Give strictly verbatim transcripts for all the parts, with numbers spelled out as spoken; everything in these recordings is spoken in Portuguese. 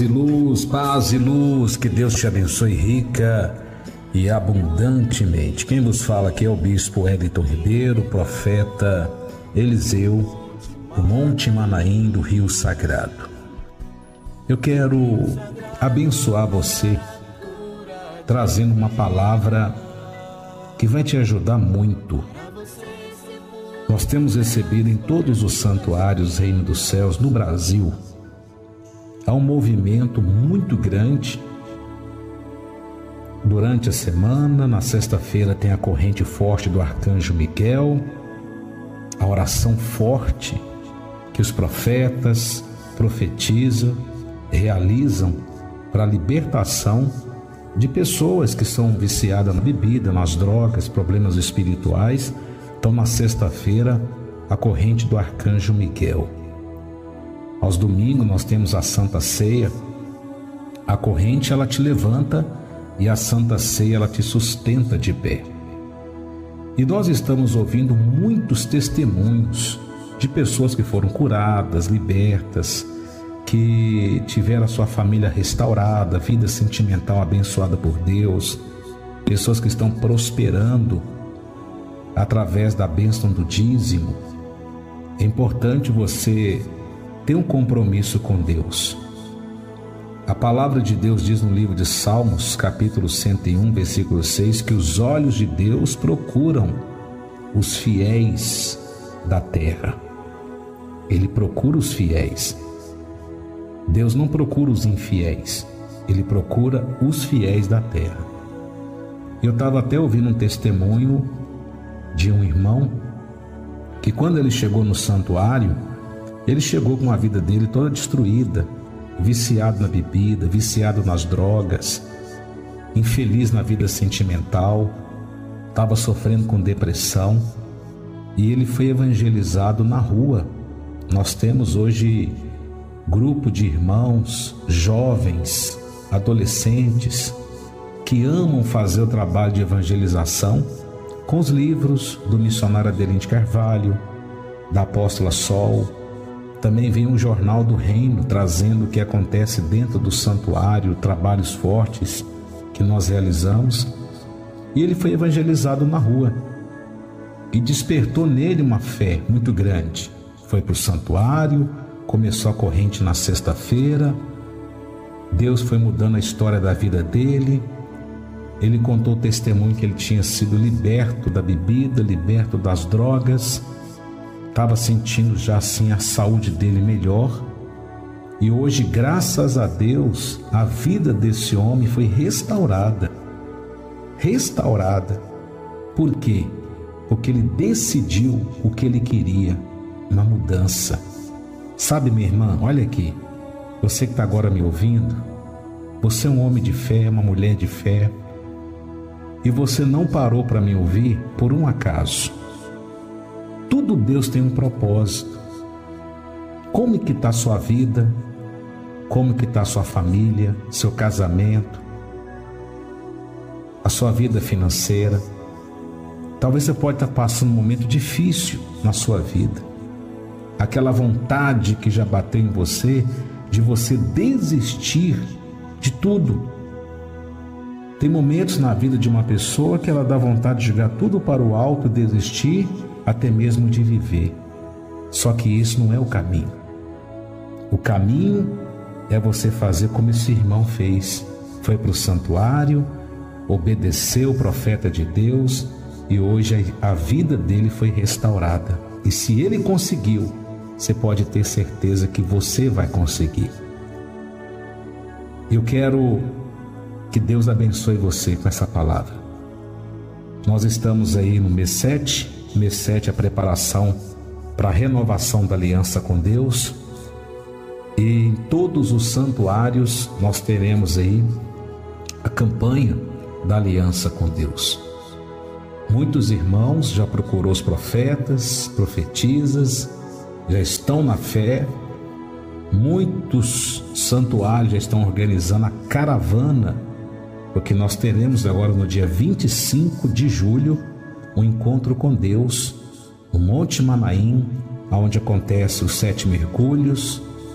E luz, paz e luz, que Deus te abençoe rica e abundantemente. Quem vos fala aqui é o Bispo Wellington Ribeiro, profeta Eliseu, do Monte Manaim, do Rio Sagrado. Eu quero abençoar você, trazendo uma palavra que vai te ajudar muito. Nós temos recebido em todos os santuários Reino dos Céus no Brasil, há um movimento muito grande. Durante a semana, na sexta-feira, tem a corrente forte do Arcanjo Miguel, a oração forte que os profetas profetizam, realizam para a libertação de pessoas que são viciadas na bebida, nas drogas, problemas espirituais. Então, na sexta-feira, a corrente do Arcanjo Miguel. Aos domingos nós temos a Santa Ceia. A corrente ela te levanta e a Santa Ceia ela te sustenta de pé. E nós estamos ouvindo muitos testemunhos de pessoas que foram curadas, libertas, que tiveram a sua família restaurada, vida sentimental abençoada por Deus, pessoas que estão prosperando através da bênção do dízimo. É importante você ter um compromisso com Deus. A palavra de Deus diz no livro de Salmos, capítulo cento e um, versículo seis, que os olhos de Deus procuram os fiéis da terra. Ele procura os fiéis. Deus não procura os infiéis, Ele procura os fiéis da terra. Eu estava até ouvindo um testemunho de um irmão que, quando ele chegou no santuário, ele chegou com a vida dele toda destruída, viciado na bebida, viciado nas drogas, infeliz na vida sentimental, estava sofrendo com depressão, e ele foi evangelizado na rua. Nós temos hoje grupo de irmãos, jovens, adolescentes, que amam fazer o trabalho de evangelização com os livros do missionário Adelino de Carvalho, da apóstola Sol. Também vem um jornal do reino trazendo o que acontece dentro do santuário, trabalhos fortes que nós realizamos. E ele foi evangelizado na rua e despertou nele uma fé muito grande. Foi para o santuário, começou a corrente na sexta-feira. Deus foi mudando a história da vida dele. Ele contou o testemunho que ele tinha sido liberto da bebida, liberto das drogas. Estava sentindo já assim a saúde dele melhor. E hoje, graças a Deus, a vida desse homem foi restaurada. Restaurada. Por quê? Porque ele decidiu o que ele queria, uma mudança. Sabe, minha irmã, olha aqui, você que está agora me ouvindo, você é um homem de fé, uma mulher de fé, e você não parou para me ouvir por um acaso. Tudo Deus tem um propósito. Como que está a sua vida? Como que está a sua família, seu casamento, a sua vida financeira? Talvez você pode estar passando um momento difícil na sua vida. Aquela vontade que já bateu em você de você desistir de tudo. Tem momentos na vida de uma pessoa que ela dá vontade de jogar tudo para o alto, desistir, até mesmo de viver. Só que isso não é o caminho. O caminho é você fazer como esse irmão fez. Foi para o santuário, obedeceu o profeta de Deus e hoje a vida dele foi restaurada. E se ele conseguiu, você pode ter certeza que você vai conseguir. Eu quero que Deus abençoe você com essa palavra. Nós estamos aí no mês sete, mês sete é a preparação para a renovação da aliança com Deus. E em todos os santuários nós teremos aí a campanha da aliança com Deus. Muitos irmãos já procurou os profetas, profetisas, já estão na fé. Muitos santuários já estão organizando a caravana, porque nós teremos agora no dia vinte e cinco de julho um encontro com Deus no Monte Manaim, onde acontece os sete mergulhos,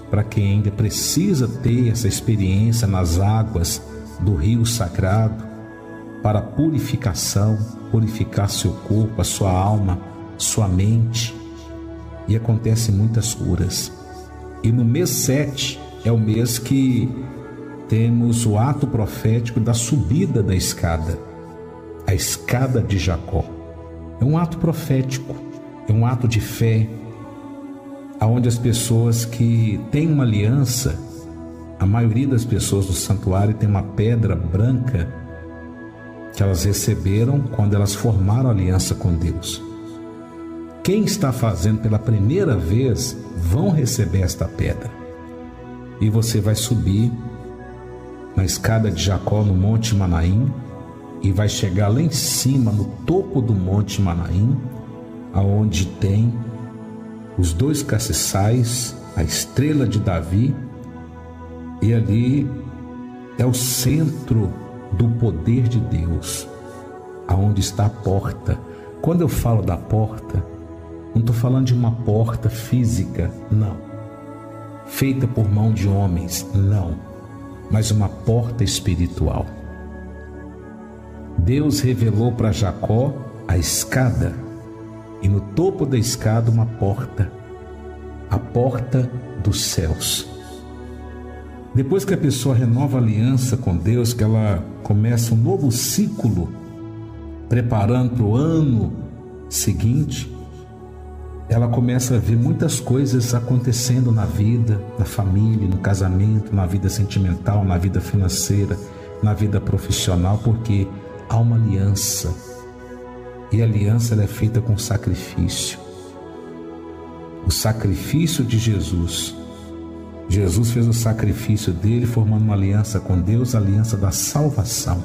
para quem ainda precisa ter essa experiência nas águas do rio sagrado, para purificação, purificar seu corpo, a sua alma, sua mente. E acontecem muitas curas. E no mês sete é o mês que temos o ato profético da subida da escada, a escada de Jacó. É um ato profético, é um ato de fé, aonde as pessoas que têm uma aliança, a maioria das pessoas do santuário tem uma pedra branca que elas receberam quando elas formaram aliança com Deus. Quem está fazendo pela primeira vez vão receber esta pedra. E você vai subir na escada de Jacó no Monte Manaim e vai chegar lá em cima, no topo do Monte Manaim, aonde tem os dois castiçais, a estrela de Davi, e ali é o centro do poder de Deus, aonde está a porta. Quando eu falo da porta, não estou falando de uma porta física, não, feita por mão de homens, não, mas uma porta espiritual. Deus revelou para Jacó a escada, e no topo da escada uma porta, a porta dos céus. Depois que a pessoa renova a aliança com Deus, que ela começa um novo ciclo, preparando para o ano seguinte, ela começa a ver muitas coisas acontecendo na vida, na família, no casamento, na vida sentimental, na vida financeira, na vida profissional, porque há uma aliança. E a aliança ela é feita com sacrifício. O sacrifício de Jesus. Jesus fez o sacrifício dele, formando uma aliança com Deus, a aliança da salvação.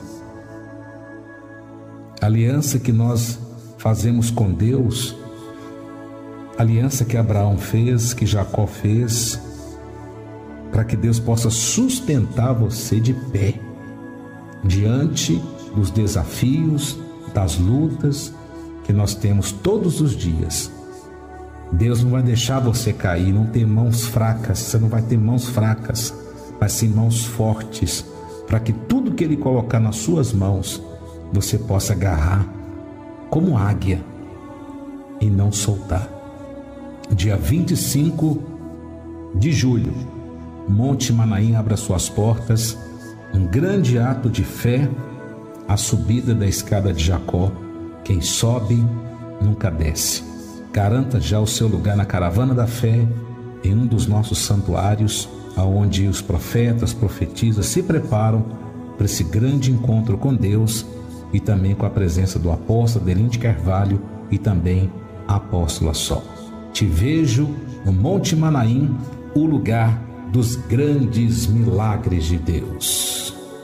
A aliança que nós fazemos com Deus, a aliança que Abraão fez, que Jacó fez, para que Deus possa sustentar você de pé, diante dos desafios, das lutas que nós temos todos os dias. Deus não vai deixar você cair, não ter mãos fracas, você não vai ter mãos fracas, mas sim mãos fortes, para que tudo que Ele colocar nas suas mãos, você possa agarrar como águia e não soltar. Dia vinte e cinco de julho, Monte Manaim abre as suas portas, um grande ato de fé, a subida da escada de Jacó. Quem sobe nunca desce. Garanta já o seu lugar na caravana da fé, em um dos nossos santuários, aonde os profetas, profetisas se preparam para esse grande encontro com Deus, e também com a presença do apóstolo Adelino de Carvalho e também a apóstola Sol. Te vejo no Monte Manaim, o lugar dos grandes milagres de Deus.